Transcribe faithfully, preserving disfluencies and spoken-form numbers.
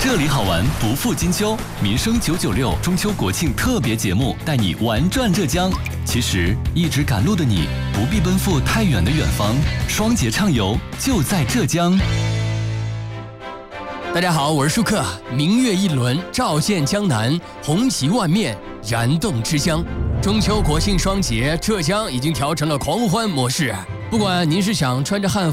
这里好玩不负金秋，民生九九六中秋国庆特别节目带你玩转浙江。其实一直赶路的你不必奔赴太远的远方，双节畅游就在浙江。 大家好，我是舒克。明月一轮，照见江南，红旗万面，燃动之乡。中秋国庆双节，浙江已经调成了狂欢模式。不管您是想穿着汉服